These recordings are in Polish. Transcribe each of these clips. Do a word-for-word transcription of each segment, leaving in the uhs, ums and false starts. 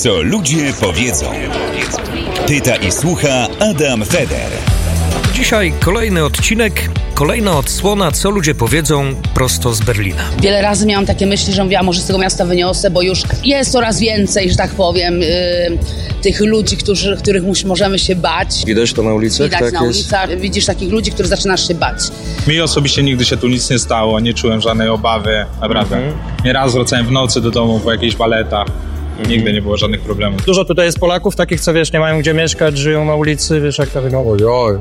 Co ludzie powiedzą. Pyta i słucha Adam Feder. Dzisiaj kolejny odcinek, kolejna odsłona Co ludzie powiedzą prosto z Berlina. Wiele razy miałam takie myśli, że mówiłam, może z tego miasta wyniosę, bo już jest coraz więcej, że tak powiem, yy, tych ludzi, którzy, których możemy się bać. Widać to na ulicach? Widać tak na jest. ulicach, widzisz takich ludzi, których zaczynasz się bać. Mi osobiście nigdy się tu nic nie stało, nie czułem żadnej obawy, naprawdę. Mhm. Nieraz wracałem w nocy do domu po jakichś baletach. Mhm. Nigdy nie było żadnych problemów. Dużo tutaj jest Polaków, takich co wiesz, nie mają gdzie mieszkać, żyją na ulicy, wiesz jak to wygląda. Ojoj,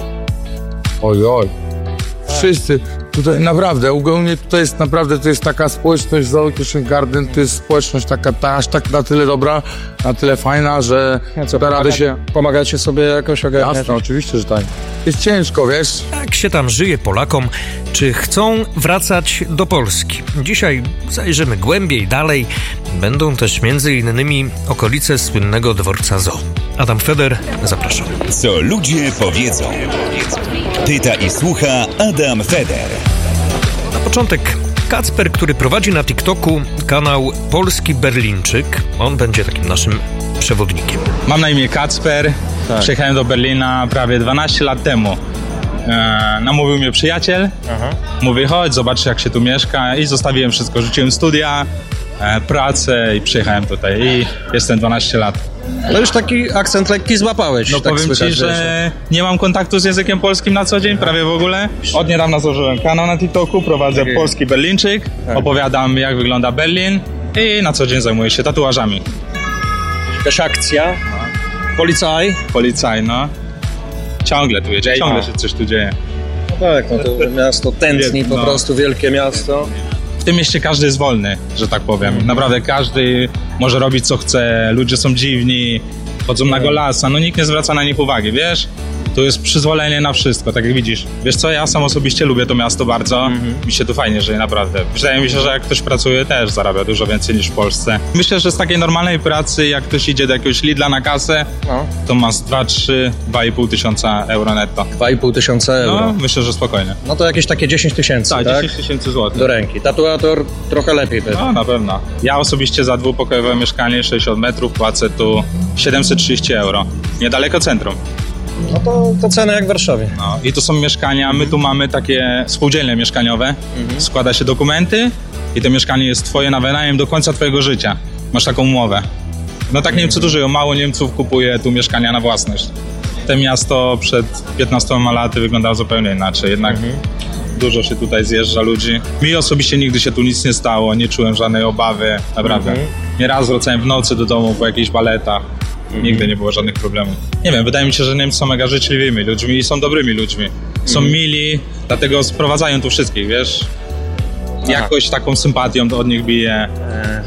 ojoj, wszyscy tutaj naprawdę, ogólnie tutaj jest naprawdę, to jest taka społeczność Zookieszyn Garden, to jest społeczność taka, ta, aż tak na tyle dobra, na tyle fajna, że Ja co, da radę pomaga- się... Pomagacie sobie jakoś ogarniać? Jasne, oczywiście, że tak. Jest ciężko, wiesz? Jak się tam żyje Polakom? Czy chcą wracać do Polski? Dzisiaj zajrzymy głębiej, dalej. Będą też między innymi okolice słynnego dworca Zoo. Adam Feder, zapraszam. Co ludzie powiedzą. Pyta i słucha Adam Feder. Na początek Kacper, który prowadzi na TikToku kanał Polski Berlińczyk. On będzie takim naszym przewodnikiem. Mam na imię Kacper, tak. Przyjechałem do Berlina prawie dwanaście lat temu. E, namówił mnie przyjaciel, Aha. Mówi chodź, zobacz jak się tu mieszka i zostawiłem wszystko, rzuciłem studia, e, pracę i przyjechałem tutaj i jestem dwanaście lat. Ale już taki akcent lekki złapałeś. No tak powiem słychać, ci, że nie mam kontaktu z językiem polskim na co dzień, prawie w ogóle. Od niedawna założyłem kanał na TikToku, prowadzę okay. Polski Berlińczyk, tak. Opowiadam jak wygląda Berlin i na co dzień zajmuję się tatuażami. Jakaś akcja? Policaj? Policaj, no. Ciągle tu jedzie, ciągle się coś tu dzieje. No tak, no to miasto tętni, po no. prostu wielkie miasto. W tym mieście każdy jest wolny, że tak powiem. Naprawdę każdy może robić co chce, ludzie są dziwni, chodzą na golasa, no nikt nie zwraca na nich uwagi, wiesz? Tu jest przyzwolenie na wszystko, tak jak widzisz. Wiesz co, ja sam osobiście lubię to miasto bardzo, mm-hmm. mi się tu fajnie żyje, naprawdę. Wydaje mi się, że jak ktoś pracuje, też zarabia dużo więcej niż w Polsce. Myślę, że z takiej normalnej pracy, jak ktoś idzie do jakiegoś Lidla na kasę, no. to ma z dwa, trzy, dwa i pół tysiąca euro netto. dwa i pół tysiąca euro? No, myślę, że spokojnie. No to jakieś takie dziesięć tysięcy, tak? Tak, dziesięć tysięcy złotych. Do ręki. Tatuator trochę lepiej pewnie. No, na pewno. Ja osobiście za dwupokojowe mieszkanie sześćdziesiąt metrów płacę tu siedemset trzydzieści euro. Niedaleko centrum. No to, to ceny jak w Warszawie. No i tu są mieszkania, my tu mamy takie spółdzielnie mieszkaniowe, mhm. składa się dokumenty i to mieszkanie jest twoje na wynajem do końca twojego życia. Masz taką umowę. No tak Niemcy tu żyją, mało Niemców kupuje tu mieszkania na własność. To miasto przed piętnastoma laty wyglądało zupełnie inaczej, jednak mhm. dużo się tutaj zjeżdża ludzi. Mi osobiście nigdy się tu nic nie stało, nie czułem żadnej obawy, naprawdę. Mhm. Nieraz wracałem w nocy do domu po jakichś baletach. Mm-hmm. Nigdy nie było żadnych problemów. Nie wiem, wydaje mi się, że Niemcy są mega życzliwymi ludźmi i są dobrymi ludźmi. Są mm-hmm. mili, dlatego sprowadzają tu wszystkich, wiesz? Aha. Jakoś taką sympatią od nich bije. E...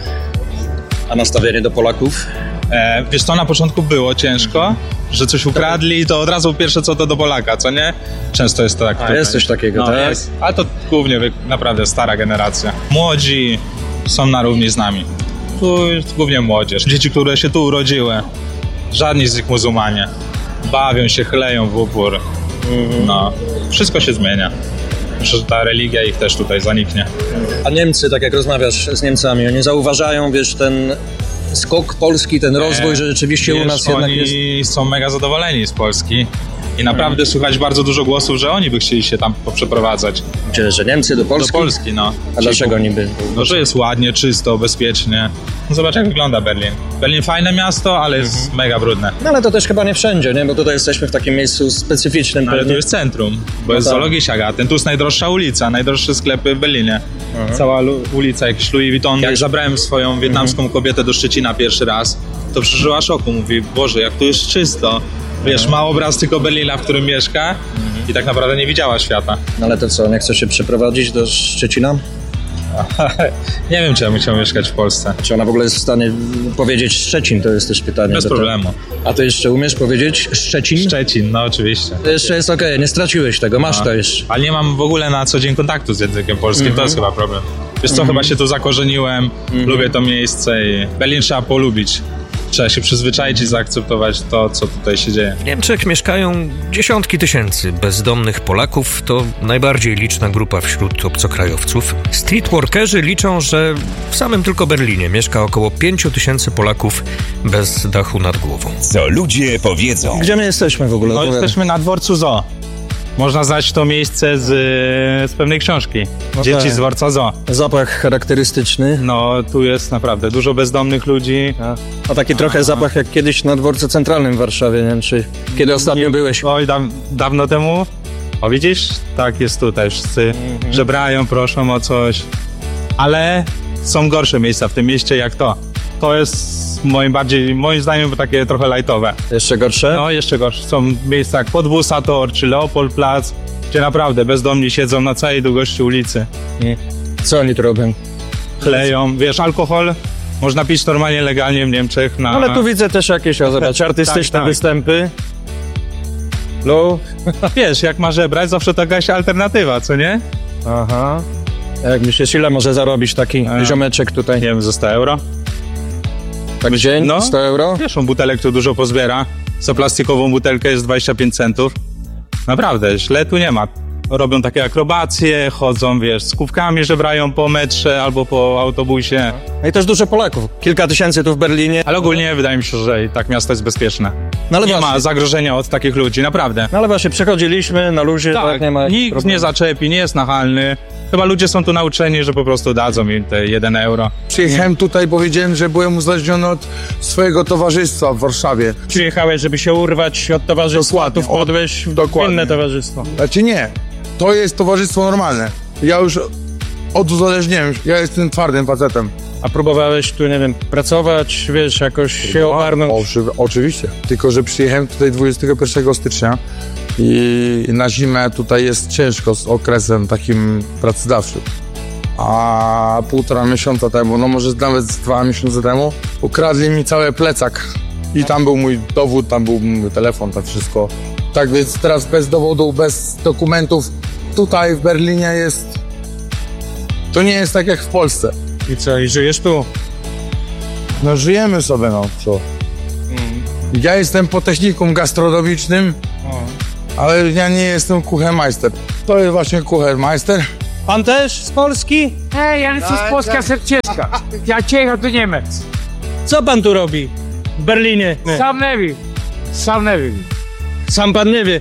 A nastawienie do Polaków? E, wiesz co, na początku było ciężko, mm-hmm. że coś ukradli, to od razu pierwsze co to do Polaka, co nie? Często jest tak. A jest coś takiego, no, tak? Jest. Ale to głównie naprawdę stara generacja. Młodzi są na równi z nami. Tu jest głównie młodzież. Dzieci, które się tu urodziły. Żadni z nich muzułmanie. Bawią się, chleją w upór. Mm-hmm. No, wszystko się zmienia. Myślę, że ta religia ich też tutaj zaniknie. A Niemcy, tak jak rozmawiasz z Niemcami, oni zauważają, wiesz, ten skok Polski, ten rozwój, że rzeczywiście wiesz, u nas jednak oni jest... Oni są mega zadowoleni z Polski. I naprawdę hmm. słychać bardzo dużo głosów, że oni by chcieli się tam poprzeprowadzać. Gdzie, że Niemcy do Polski? Do Polski, no. A dlaczego niby? No, że jest ładnie, czysto, bezpiecznie. No zobacz, jak wygląda Berlin. Berlin fajne miasto, ale jest mhm. mega brudne. No ale to też chyba nie wszędzie, nie? Bo tutaj jesteśmy w takim miejscu specyficznym. No, ale tu jest centrum, bo no jest tak. Zoologia Siagaten. Tu jest najdroższa ulica, najdroższe sklepy w Berlinie. Mhm. Cała lu- ulica, jakiś Louis Vuitton. Jak zabrałem swoją wietnamską mhm. kobietę do Szczecina pierwszy raz, to przeżyła szoku. Mówi, Boże, jak tu jest czysto. Wiesz, ma obraz tylko Berlina, w którym mieszka mhm. i tak naprawdę nie widziała świata. No ale to co, nie chce się przeprowadzić do Szczecina? Nie wiem, czy ja bym chciał mieszkać w Polsce. Czy ona w ogóle jest w stanie powiedzieć Szczecin? To jest też pytanie. Bez problemu. To... A to jeszcze umiesz powiedzieć Szczecin? Szczecin, no oczywiście. To jeszcze jest okej, okay. Nie straciłeś tego, masz no. to jeszcze. Ale nie mam w ogóle na co dzień kontaktu z językiem polskim, mm-hmm. to jest chyba problem. Wiesz co, mm-hmm. chyba się tu zakorzeniłem, mm-hmm. lubię to miejsce i Berlin trzeba polubić. Trzeba się przyzwyczaić i zaakceptować to, co tutaj się dzieje. W Niemczech mieszkają dziesiątki tysięcy bezdomnych Polaków. To najbardziej liczna grupa wśród obcokrajowców. Streetworkerzy liczą, że w samym tylko Berlinie mieszka około pięć tysięcy Polaków bez dachu nad głową. Co ludzie powiedzą. Gdzie my jesteśmy w ogóle? No jesteśmy na dworcu Zoo. Można znać to miejsce z, z pewnej książki. No Dzieci tak. z dworca Zoo. Zapach charakterystyczny. No, tu jest naprawdę dużo bezdomnych ludzi. A taki trochę zapach jak kiedyś na dworcu centralnym w Warszawie, nie wiem czy kiedy ostatnio byłeś. Oj, da, dawno temu. O, widzisz? Tak jest tutaj. Wszyscy Mhm. żebrają, proszą o coś. Ale są gorsze miejsca w tym mieście jak to. To jest moim bardziej, moim zdaniem takie trochę lajtowe. Jeszcze gorsze? No, jeszcze gorsze. Są miejsca jak Podwósator czy Leopoldplatz, gdzie naprawdę bezdomni siedzą na całej długości ulicy. Co oni tu robią? Chleją. Wiesz, alkohol można pić normalnie, legalnie w Niemczech. Na... Ale tu widzę też jakieś, o zobacz, artystyczne Tak, tak. występy. No, Wiesz, jak ma żebrać, zawsze to jakaś alternatywa, co nie? aha. Jak myślisz, ile może zarobić taki A. ziomeczek tutaj? Nie wiem, ze sto euro. Tak w dzień? No. sto euro? Wiesz, on butelek tu dużo pozbiera. Co plastikową butelkę jest dwadzieścia pięć centów. Naprawdę, źle tu nie ma. Robią takie akrobacje, chodzą, wiesz, z kubkami żebrają po metrze albo po autobusie. No i też dużo Polaków. Kilka tysięcy tu w Berlinie. Ale ogólnie wydaje mi się, że i tak miasto jest bezpieczne. No ale Nie właśnie, ma zagrożenia od takich ludzi, naprawdę. no ale właśnie przechodziliśmy na luzie, tak, Tak, nie ma nikt problemu. nie zaczepi, nie jest nachalny. Chyba ludzie są tu nauczeni, że po prostu dadzą im te jeden euro. Przyjechałem tutaj, powiedziałem, że byłem uzależniony od swojego towarzystwa w Warszawie. Przyjechałeś, żeby się urwać od towarzystwa, Dokładnie, tu wpadłeś w dokładnie. inne towarzystwo. Znaczy nie, to jest towarzystwo normalne. Ja już oduzależniłem, ja jestem twardym facetem. A próbowałeś tu, nie wiem, pracować, wiesz, jakoś się ogarnąć? Oczy, oczywiście, tylko że przyjechałem tutaj dwudziestego pierwszego stycznia i na zimę tutaj jest ciężko z okresem takim pracodawczym. A półtora miesiąca temu, no może nawet z dwa miesiące temu, ukradli mi cały plecak i tam był mój dowód, tam był mój telefon, tak wszystko. Tak więc teraz bez dowodu, bez dokumentów tutaj w Berlinie jest... To nie jest tak jak w Polsce. I co, i żyjesz tu? No żyjemy sobie, no co. Ja jestem po technikum gastronomicznym, ale ja nie jestem kuchenmeister. To jest właśnie kuchenmeister. Pan też z Polski? Hej, ja jestem z Polska Sercieska. Ja ciecham do Niemiec. Co pan tu robi w Berlinie? Sam nie wiem. Sam nie wiem. Sam pan nie wie.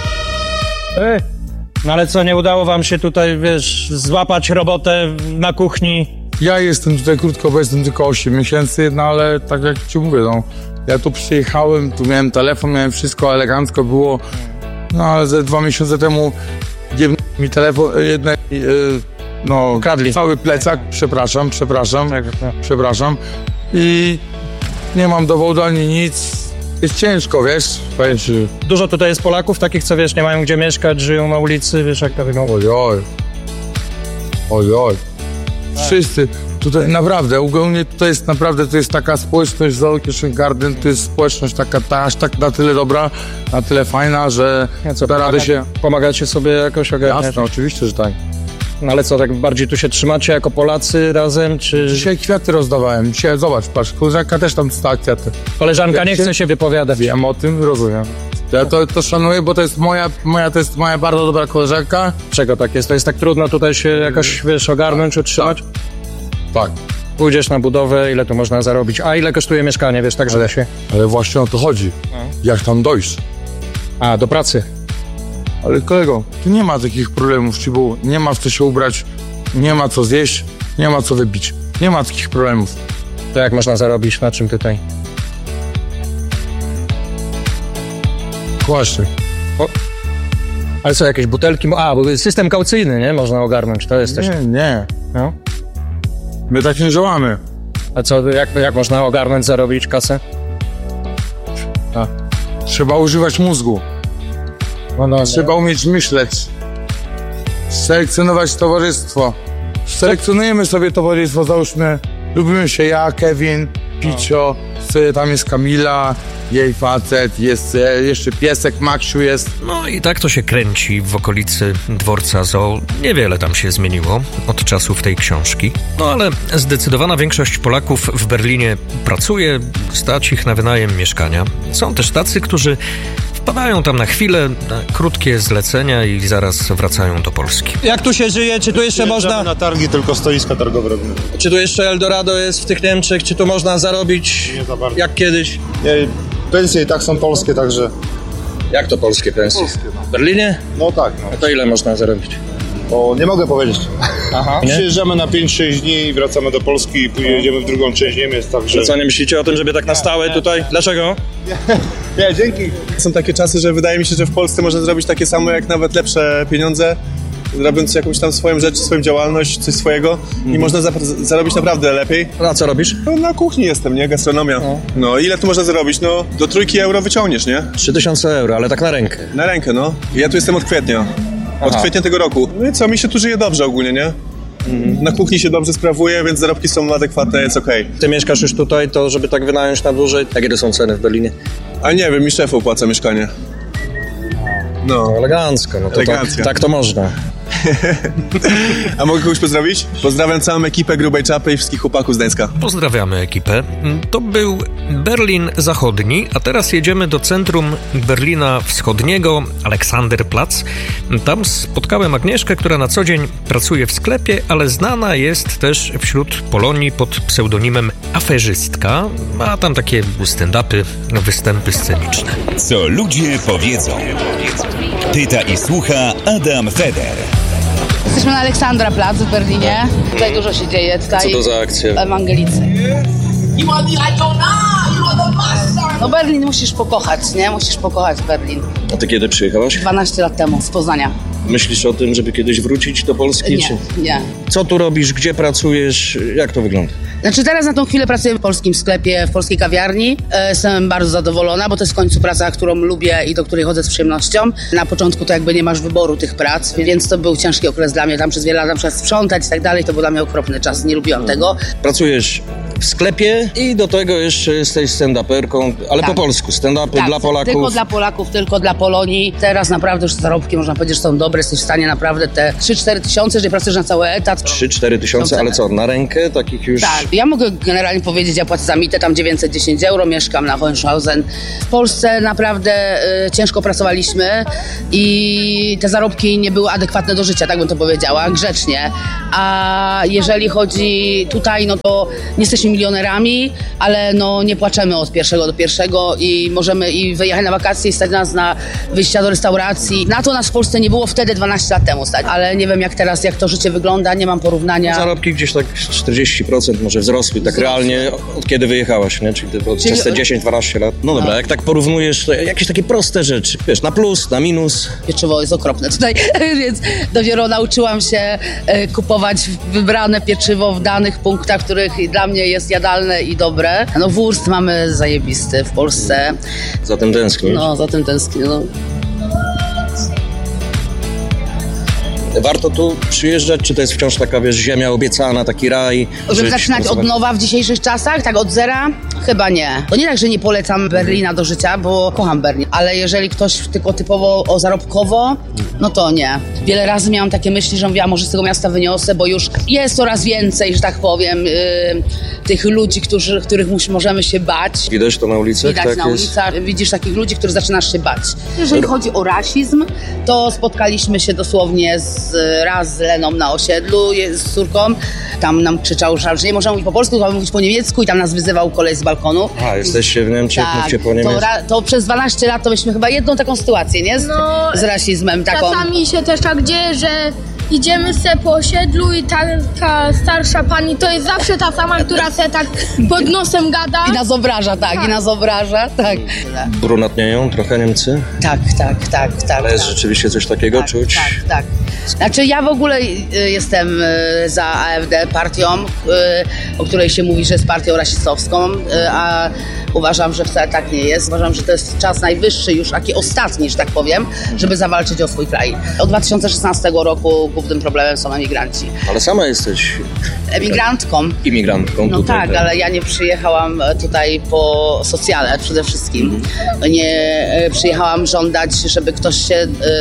E, no ale co, nie udało wam się tutaj, wiesz, złapać robotę na kuchni? Ja jestem tutaj krótko, bo jestem tylko osiem miesięcy, no ale tak jak ci mówię, no. Ja tu przyjechałem, tu miałem telefon, miałem wszystko elegancko było, no ale ze dwa miesiące temu jeb... mi telefon, jedne, yy, no, Kradli. cały plecak, przepraszam, przepraszam, Tak, tak. przepraszam i nie mam dowodu ani nic. Jest ciężko, wiesz, powiem ci. Dużo tutaj jest Polaków, takich co, wiesz, nie mają gdzie mieszkać, żyją na ulicy, wiesz jak to wygląda. Oj, oj. Oj, oj. Wszyscy. Tutaj naprawdę, ogólnie to jest naprawdę, to jest taka społeczność Zalokation Garden, to jest społeczność taka, ta, aż tak na tyle dobra, na tyle fajna, że Ja co, da radę pomaga- się... Pomagacie sobie jakoś ogarniać? Jasne, oczywiście, że tak. No ale co, tak bardziej tu się trzymacie jako Polacy razem, czy... Dzisiaj kwiaty rozdawałem, dzisiaj, zobacz, patrz, koleżanka też tam stała kwiaty. Koleżanka nie Wiecie? chce się wypowiadać. Wiem o tym, rozumiem. Ja to, to szanuję, bo to jest moja, moja, to jest moja bardzo dobra koleżanka. Czego tak jest? To jest tak trudno tutaj się jakoś, wiesz, ogarnąć, utrzymać? Tak. Pójdziesz na budowę, ile tu można zarobić? A ile kosztuje mieszkanie, wiesz, tak żeby się... Ale właśnie o to chodzi. Jak tam dojść? A, do pracy. Ale kolego, tu nie ma takich problemów, czy było, nie ma w co się ubrać, nie ma co zjeść, nie ma co wypić. Nie ma takich problemów. To jak można zarobić? Na czym tutaj? Właśnie. Ale co, jakieś butelki? A, bo system kaucyjny, nie? Można ogarnąć, to jest też... Nie, nie. No. My tak nie działamy. A co, jak, jak można ogarnąć, zarobić kasę? Trzeba używać mózgu. No, no, Trzeba umieć myśleć. Selekcjonować towarzystwo. Selekcjonujemy sobie towarzystwo, załóżmy, lubimy się ja, Kevin, Picio, sobie tam jest Kamila, jej facet, jest e, jeszcze piesek Maksiu jest. No i tak to się kręci w okolicy dworca Zoo. Niewiele tam się zmieniło od czasów tej książki. No ale zdecydowana większość Polaków w Berlinie pracuje, stać ich na wynajem mieszkania. Są też tacy, którzy wpadają tam na chwilę, na krótkie zlecenia i zaraz wracają do Polski. Jak tu się żyje? Czy tu jeszcze można... na targi, tylko stoiska targowe robimy. Czy tu jeszcze Eldorado jest w tych Niemczech? Czy tu można zarobić Nie za bardzo. jak kiedyś? Nie, pensje i tak są polskie, także... Jak to polskie pensje? Polskie, no. W Berlinie? No tak, no. A to ile można zarobić? O, nie mogę powiedzieć. Aha. Przyjeżdżamy na pięć sześć dni i wracamy do Polski i później jedziemy w drugą część Niemiec, także... Co, nie myślicie o tym, żeby tak na stałe tutaj? Dlaczego? Nie, dzięki. Są takie czasy, że wydaje mi się, że w Polsce można zrobić takie samo, jak nawet lepsze pieniądze, robiąc jakąś tam swoją rzecz, swoją działalność, coś swojego i można za- zarobić naprawdę lepiej. A co robisz? No, na kuchni jestem, nie? Gastronomia. No. No, ile tu można zarobić? No, do trójki euro wyciągniesz, nie? trzy tysiące euro, ale tak na rękę. Na rękę, no. I ja tu jestem od kwietnia. Od Aha. kwietnia tego roku. No i co, mi się tu żyje dobrze ogólnie, nie? Na kuchni się dobrze sprawuje, więc zarobki są adekwatne, jest okej. Ty mieszkasz już tutaj, to żeby tak wynająć na dłużej, jakie to są ceny w Berlinie? A nie wiem, mi szef opłaca mieszkanie. No. Elegancko, no to Elegancja. tak, tak to można. A mogę kogoś pozdrowić? Pozdrawiam całą ekipę Grubej Czapy i wszystkich chłopaków z Gdańska. Pozdrawiamy ekipę. To był Berlin Zachodni, a teraz jedziemy do centrum Berlina Wschodniego, Aleksanderplatz. Tam spotkałem Agnieszkę, która na co dzień pracuje w sklepie, ale znana jest też wśród Polonii pod pseudonimem Aferzystka. Ma tam takie stand-upy, występy sceniczne. Co ludzie powiedzą. Pyta i słucha Adam Feder. Jesteśmy na Aleksandraplatz w Berlinie. Tutaj dużo się dzieje. Tutaj Co to za akcja? Ewangelicy. No Berlin musisz pokochać, nie? Musisz pokochać Berlin. A ty kiedy przyjechałaś? dwanaście lat temu z Poznania. Myślisz o tym, żeby kiedyś wrócić do Polski? Nie, Czy... nie. Co tu robisz? Gdzie pracujesz? Jak to wygląda? Znaczy teraz na tą chwilę pracuję w polskim sklepie, w polskiej kawiarni. E, Jestem bardzo zadowolona, bo to jest w końcu praca, którą lubię i do której chodzę z przyjemnością. Na początku to jakby nie masz wyboru tych prac, więc to był ciężki okres dla mnie. Tam przez wiele lat na przykład sprzątać i tak dalej, to był dla mnie okropny czas, nie lubiłam tego. Pracujesz w sklepie i do tego jeszcze jesteś stand-uperką, ale Tak. po polsku. Stand-upy Tak, dla Polaków. tylko dla Polaków, tylko dla Polonii. Teraz naprawdę już zarobki można powiedzieć, że są dobre. Jesteś w stanie naprawdę te trzy cztery tysiące, jeżeli pracujesz na cały etat. trzy cztery tysiące, Są ale ceny. co, na rękę takich już... Tak, ja mogę generalnie powiedzieć, ja płacę za mitę tam dziewięćset dziesięć euro, mieszkam na Hohenschausen. W Polsce naprawdę y, ciężko pracowaliśmy i te zarobki nie były adekwatne do życia, tak bym to powiedziała, grzecznie. A jeżeli chodzi tutaj, no to nie jesteśmy milionerami, ale no nie płaczemy od pierwszego do pierwszego i możemy i wyjechać na wakacje i stać nas na wyjścia do restauracji. Na to nas w Polsce nie było wtedy dwanaście lat temu stać, ale nie wiem jak teraz, jak to życie wygląda, nie mam porównania. Zarobki gdzieś tak czterdzieści procent może wzrosły, tak Wzrosły. realnie od kiedy wyjechałaś, nie? Czyli, Czyli Czyli- przez te dziesięć dwanaście lat. No dobra, No. jak tak porównujesz, to jakieś takie proste rzeczy, wiesz, na plus, na minus. Pieczywo jest okropne tutaj, więc dopiero nauczyłam się e, kupować wybrane pieczywo w danych punktach, których dla mnie jest jadalne i dobre. No wurst mamy zajebisty w Polsce, Za tym tęsknisz. no za tym tęsknię. No. Warto tu przyjeżdżać, czy to jest wciąż taka, wiesz, ziemia obiecana, taki raj? Żeby żyć, zaczynać od pracować? nowa w dzisiejszych czasach, tak od zera? Chyba nie. To nie tak, że nie polecam Berlina do życia, bo kocham Berlin, ale jeżeli ktoś tylko typowo o zarobkowo, no to nie. Wiele razy miałam takie myśli, że mówię, a może z tego miasta wyniosę, bo już jest coraz więcej, że tak powiem, yy, tych ludzi, którzy, których mus, możemy się bać. Widać to na ulicach? Widać tak na jest? ulicach, widzisz takich ludzi, których zaczynasz się bać. Jeżeli chodzi o rasizm, to spotkaliśmy się dosłownie z, raz z Leną na osiedlu, je- z córką. Tam nam krzyczał, że nie możemy mówić po polsku, mamy mówić po niemiecku i tam nas wyzywał koleś z balkonu. A, jesteście w Niemczech, mówcie po to, niemiecku. ra, to przez dwanaście lat to myśmy chyba jedną taką sytuację, nie? Z, No, z rasizmem taką. Czasami się też tak dzieje, że idziemy se po osiedlu i taka starsza pani to jest zawsze ta sama, która se tak pod nosem gada. I nas obraża, tak, Tak. i nas obraża, tak. Brunatnieją trochę Niemcy? Tak, tak, tak, tak. Ale jest tak. rzeczywiście coś takiego tak, czuć? Tak, tak. Znaczy ja w ogóle y, jestem y, za A F D, partią, y, o której się mówi, że jest partią rasistowską, y, a uważam, że wcale tak nie jest. Uważam, że to jest czas najwyższy, już taki ostatni, że tak powiem, żeby zawalczyć o swój kraj. Od dwa tysiące szesnastego roku głównym problemem są emigranci. Ale sama jesteś... Emigrantką. Imigrantką. No tutaj, tak, tak, ale ja nie przyjechałam tutaj po socjale przede wszystkim. Nie y, przyjechałam żądać, żeby ktoś się...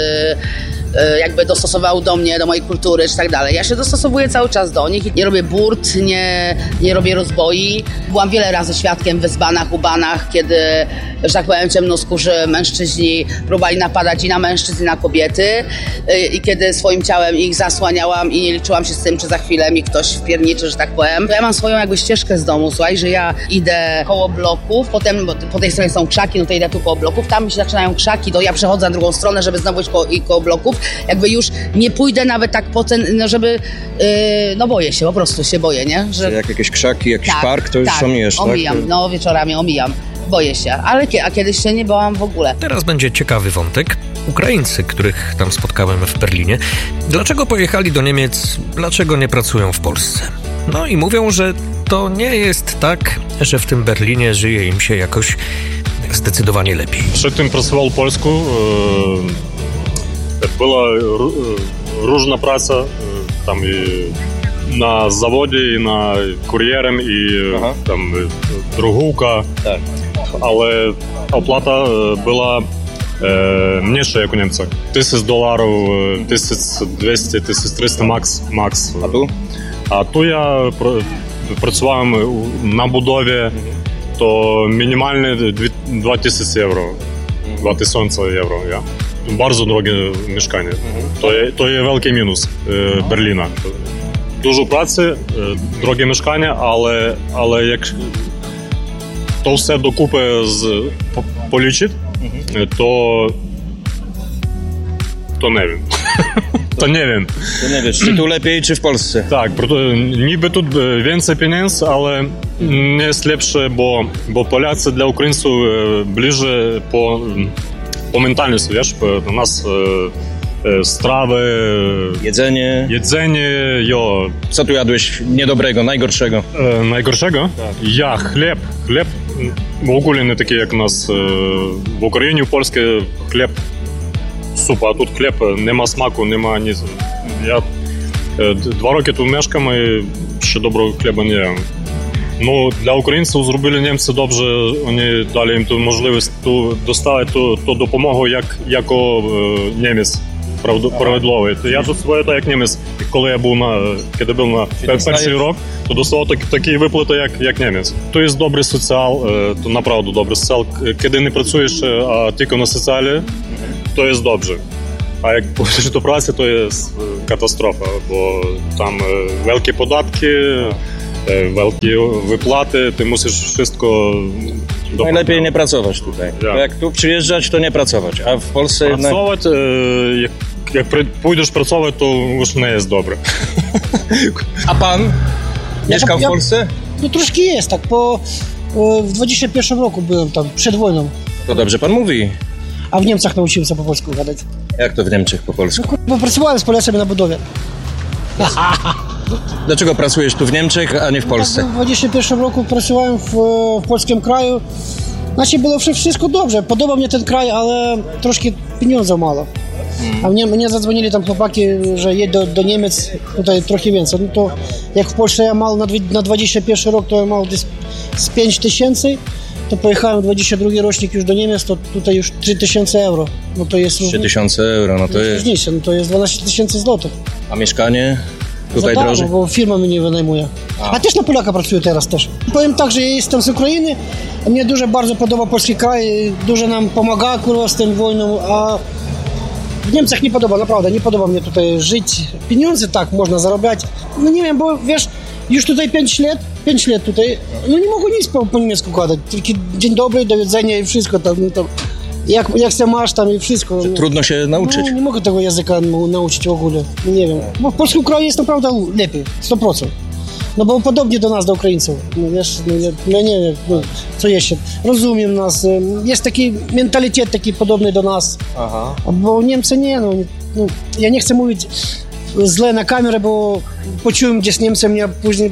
Y, jakby dostosował do mnie, do mojej kultury czy tak dalej. Ja się dostosowuję cały czas do nich. Nie robię burt, nie, nie robię rozboi. Byłam wiele razy świadkiem w Wezbanach, Ubanach, kiedy, że tak powiem, ciemnoskórzy mężczyźni próbowali napadać i na mężczyzn, i na kobiety. I kiedy swoim ciałem ich zasłaniałam i nie liczyłam się z tym, czy za chwilę mi ktoś wpierniczy, że tak powiem. Ja mam swoją jakby ścieżkę z domu, słuchaj, że ja idę koło bloków, potem po tej stronie są krzaki, no to idę tu koło bloków, tam mi się zaczynają krzaki, to ja przechodzę na drugą stronę, żeby znowu iść koło, i koło bloków. Jakby już nie pójdę nawet tak po ten, no żeby, yy, no boję się, po prostu się boję, nie? Że... Jak jakieś krzaki, jakiś tak, park, to już tak, omijesz, tak? omijam, no wieczorami omijam, boję się, ale a kiedyś się nie bałam w ogóle. Teraz będzie ciekawy wątek. Ukraińcy, których tam spotkałem w Berlinie, dlaczego pojechali do Niemiec, dlaczego nie pracują w Polsce? No i mówią, że to nie jest tak, że w tym Berlinie żyje im się jakoś zdecydowanie lepiej. Przed tym pracował w Polsku. Yy... Była różna praca, tam i na zawodzie, i na kurierem, i Aha. tam drogówka, tak. ale opłata była e, mniejsza jak u Niemcach. Tysiąc dolarów, tysiąc dwieście, tysiąc trzysta max, max. A tu? A tu ja pr- pracowałem na budowie, to minimalnie dwa tysiące euro, dwa tysiące euro, ja. Bardzo drogie mieszkanie. To jest, to jest wielki minus e, Berlina. Dużo pracy, e, drogie mieszkanie, ale, ale jak to все докупи з, policzyć, to to nie wiem. To nie wiem. To nie wiesz, czy tu lepiej, czy w Polsce? Tak, niby tu więcej pieniędzy, ale nie jest lepsze, bo, bo Polacy dla Ukraińców bliżej po po mentalności, wiesz, do nas e, e, strawy, jedzenie. Jedzenie, jo. Co tu jadłeś niedobrego, najgorszego? E, najgorszego? Tak. Ja, chleb. Chleb w ogóle nie taki jak u nas e, w Ukrainie, w Polsce chleb super, a тут chleb nie ma smaku, nie ma nic. Ja e, dwa roki tu mieszkam i jeszcze dobrego chleba nie wiem. No, dla Українців зробили німці добре, вони дали їм ту можливість ту доставити ту, ту допомогу як, як о, е, німець справедливий. Я тут своє так як німець, коли я був на, коли був на перший рік, то доставав так, такі виплати як, як німець. То є добрий соціал, е, то направду добрий соціал. Коли не працюєш, а тільки на соціалі, то є добре. А як пишеш до праці, то є катастрофа, бо там е, великі податки, wielkie wypłaty, ty musisz wszystko... Najlepiej nie pracować tutaj. Ja. Jak tu przyjeżdżać, to nie pracować, a w Polsce pracować, jednak... jak, jak pójdziesz pracować, to już nie jest dobre. A pan mieszkał ja, w Polsce? Ja, no troszkę jest, tak, po... W dwudziestym pierwszym roku byłem tam, przed wojną. To dobrze pan mówi. A w Niemczech nauczyłem się po polsku gadać. Jak to w Niemczech po polsku? No, bo pracowałem z Polakami na budowie. Dlaczego pracujesz tu w Niemczech, a nie w Polsce? W dwudziestym pierwszym roku pracowałem w, w polskim kraju. Znaczy było wszystko dobrze. Podoba mnie ten kraj, ale troszkę pieniądze mało. A mnie, mnie zadzwonili tam chłopaki, że jedź do, do Niemiec, tutaj trochę więcej. No to jak w Polsce ja mal na, na dwudziesty pierwszy rok, to ja mal z pięć tysięcy, to pojechałem dwudziesty drugi rocznik już do Niemiec, to tutaj już trzy tysiące euro. No to jest trzy tysiące euro, no to jest... Różnica, no to jest dwanaście tysięcy złotych. A mieszkanie? Tutaj darmo, drożej? Bo firma mnie wynajmuje. A. A też na Polaka pracuję teraz też. Powiem tak, że ja jestem z Ukrainy, a mnie dużo bardzo podoba polski kraj, dużo nam pomaga kurwa z tą wojną, a w Niemczech nie podoba, naprawdę, nie podoba mnie tutaj żyć. Pieniądze tak można zarabiać, no nie wiem, bo wiesz, już tutaj pięć lat, pięć lat tutaj, no nie mogę nic po, po niemiecku gadać, tylko dzień dobry, do widzenia i wszystko tam, no tam. Jak, jak się masz tam i wszystko. No. Trudno się nauczyć. No, nie mogę tego języka nauczyć w ogóle. Nie wiem. Bo w polskim kraju jest naprawdę lepiej, sto procent. No bo podobnie do nas, do Ukraińców. No wiesz, no, ja, no nie wiem, no, co jeszcze. Rozumiem nas. Jest taki mentalitet taki podobny do nas. Aha. Bo Niemcy nie, no, no ja nie chcę mówić źle na kamerę, bo poczułem gdzieś Niemcy mnie później...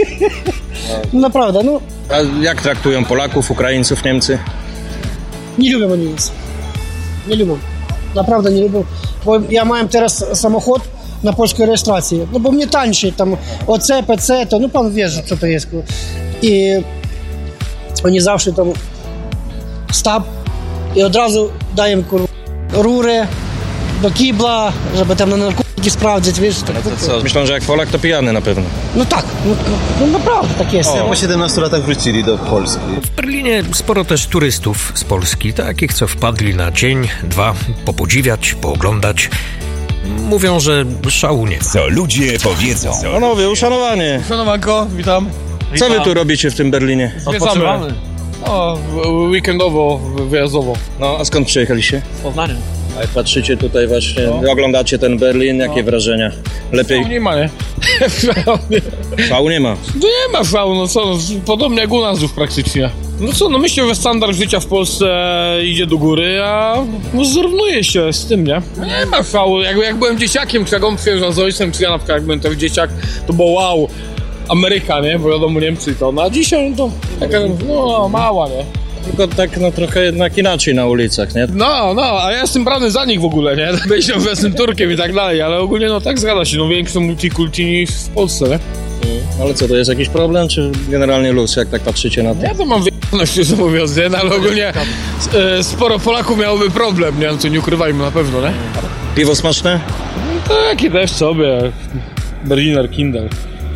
No naprawdę, no. A jak traktują Polaków, Ukraińców, Niemcy? Nie lubią oni nas. Nie lubią. Naprawdę nie lubią. Bo ja mam teraz samochód na polskiej rejestracji. No bo mnie tańszy tam O C, P C, to no pan wie, co to jest. I oni zawsze tam stop i od razu dają kur... rurę do kibla, żeby tam na narkotyki sprawdzić, wiesz. No to co? Myślą, że jak Polak to pijany na pewno. No tak, no, no naprawdę tak jest. O, po siedemnastu latach wrócili do Polski. W Berlinie sporo też turystów z Polski, takich co wpadli na dzień, dwa, popodziwiać, pooglądać. Mówią, że szału nie ma. Co ludzie powiedzą. Panowie, uszanowanie. Szanowanko, witam. Co wy tu robicie w tym Berlinie? Odpoczywamy. O, weekendowo, wyjazdowo. No, a skąd przyjechaliście? Z Poznania. A jak patrzycie tutaj właśnie, no. oglądacie ten Berlin, jakie no. wrażenia? Lepiej? Szału nie ma, nie? Szału nie ma? No nie ma szału, no co, no, podobnie jak u nas już praktycznie. No co, no myślę, że standard życia w Polsce idzie do góry, a no, zrównuje się z tym, nie? Nie ma szału, jak, jak byłem dzieciakiem, czy jak on przyjeżdżał z ojcem, czy ja na przykład jak byłem też dzieciak, to było wow, Ameryka, nie? Bo wiadomo Niemcy to, no a dzisiaj to taka, no mała, nie? Tylko tak no trochę jednak inaczej na ulicach, nie? No, no, a ja jestem brany za nich w ogóle, nie? Myślę, że jestem Turkiem i tak dalej, ale ogólnie no tak zgadza się, no większe multikulti niż w Polsce, nie? Ale co, to jest jakiś problem, czy generalnie luz, jak tak patrzycie na to? Ja to mam wyjechane, szczerze mówiąc, nie? No, ale ogólnie e, sporo Polaków miałoby problem, nie? No to nie ukrywajmy na pewno, nie? Piwo smaczne? No takie też sobie, Berliner Kindle.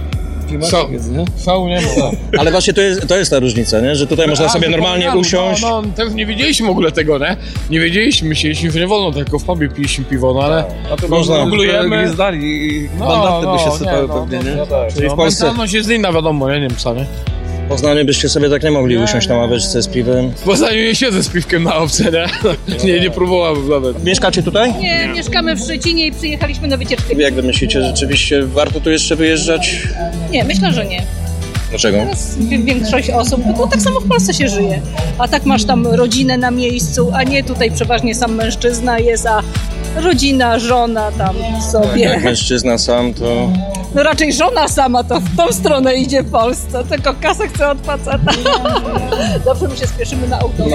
Szału nie ma. Ale właśnie to jest, to jest ta różnica, nie? Że tutaj można sobie normalnie usiąść. No, no, też nie wiedzieliśmy w ogóle tego, nie? Nie wiedzieliśmy, myśleliśmy, że nie wolno, tylko w pubie piliśmy piwo, no ale... A to można. Regulujemy. Gwizdali i no, mandaty no, by się sypały no, pewnie, nie? No, tak. Czyli no, w Polsce... mentalność jest inna, wiadomo, nie? Niemca, nie? W Poznaniu byście sobie tak nie mogli nie, usiąść nie, na ławeczce z piwem. W Poznaniu nie siedzę z piwkiem na obce, nie? Nie, nie próbowałem nawet. Mieszkacie tutaj? Nie, mieszkamy w Szczecinie i przyjechaliśmy na wycieczkę. Jak wy myślicie, rzeczywiście warto tu jeszcze wyjeżdżać? Nie, myślę, że nie. Dlaczego? Teraz większość osób, bo tak samo w Polsce się żyje. A tak masz tam rodzinę na miejscu, a nie tutaj przeważnie sam mężczyzna jest, a rodzina, żona tam sobie. Jak mężczyzna sam, to... No raczej żona sama to w tą stronę idzie w Polsce, tylko kasę chce od faceta. Dobrze, my się spieszymy na autobus.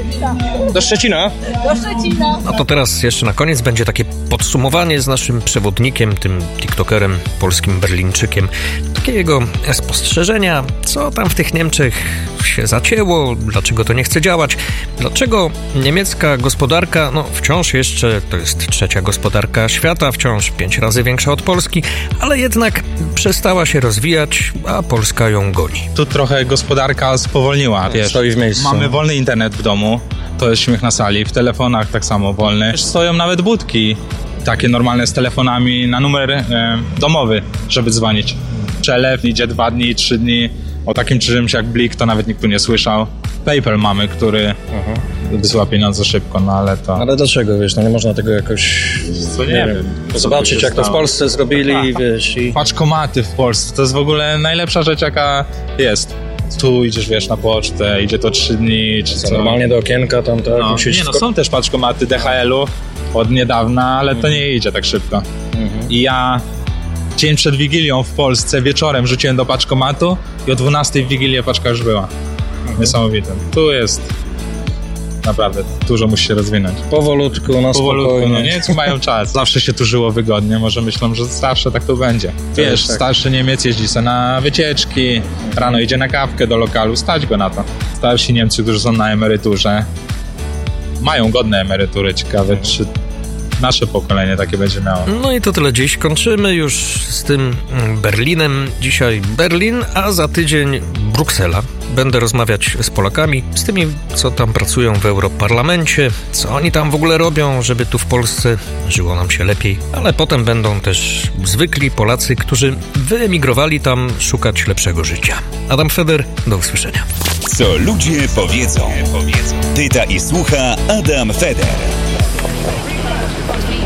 No. Do Szczecina? Do Szczecina. A to teraz jeszcze na koniec będzie takie podsumowanie z naszym przewodnikiem, tym tiktokerem, polskim Berlińczykiem. Takie jego spostrzeżenia, co tam w tych Niemczech się zacięło, dlaczego to nie chce działać, dlaczego niemiecka gospodarka, no wciąż jeszcze to jest trzecia gospodarka świata, wciąż pięć razy większa od Polski, ale jednak przestała się rozwijać, a Polska ją goni. Tu trochę gospodarka spowolniła, wiesz. Stoi w miejscu. Mamy wolny internet w domu, to jest śmiech na sali, w telefonach tak samo wolny. Stoją nawet budki, takie normalne z telefonami na numer e, domowy, żeby dzwonić. Przelew idzie dwa dni, trzy dni, o takim czymś jak Blik to nawet nikt tu nie słyszał. PayPal mamy, który Aha. wysyła pieniądze szybko, no ale to... Ale dlaczego, wiesz, no nie można tego jakoś... To nie, nie wiem. Zobaczyć, jak to w Polsce zrobili, tak. wiesz... I... Paczkomaty w Polsce, to jest w ogóle najlepsza rzecz, jaka jest. Tu idziesz, wiesz, na pocztę, idzie to trzy dni, czy co. Normalnie do okienka tam, tak? No, nie, no są też paczkomaty D H L u od niedawna, ale to nie idzie tak szybko. Mhm. I ja dzień przed Wigilią w Polsce wieczorem rzuciłem do paczkomatu i o dwunastej w Wigilię paczka już była. Mhm. Niesamowite. Tu jest... Naprawdę, dużo musi się rozwinąć. Powolutku, na Powolutku, spokojnie. no Niemcy mają czas. Zawsze się tu żyło wygodnie, może myślą, że zawsze tak to będzie. Wiesz, tak. Starszy Niemiec jeździ sobie na wycieczki, rano idzie na kawkę do lokalu, stać go na to. Starsi Niemcy, którzy są na emeryturze, mają godne emerytury. Ciekawe, czy nasze pokolenie takie będzie miało. No i to tyle dziś. Kończymy już z tym Berlinem. Dzisiaj Berlin, a za tydzień Bruksela. Będę rozmawiać z Polakami, z tymi, co tam pracują w Europarlamencie, co oni tam w ogóle robią, żeby tu w Polsce żyło nam się lepiej. Ale potem będą też zwykli Polacy, którzy wyemigrowali tam szukać lepszego życia. Adam Feder, do usłyszenia. Co ludzie powiedzą. Pyta i słucha Adam Feder.